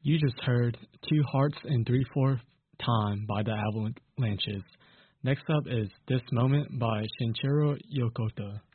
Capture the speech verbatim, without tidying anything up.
You just heard Two Hearts in Three-Fourth Time by the Avalanches. Next up is This Moment by Shinichiro Yokota.